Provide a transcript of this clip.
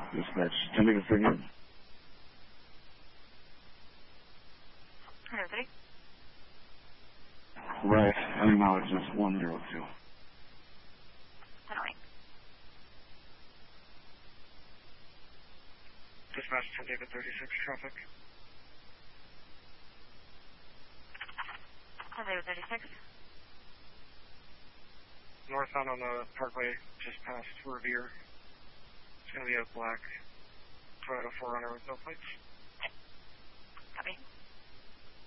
Dispatch 10 David 30. 130. Right, heading mileage is 102. Annoying. Dispatch 10 David 36 traffic. 10 David 36. Northbound on the parkway, just past Revere. It's going to be a black Toyota 4Runner with no plates.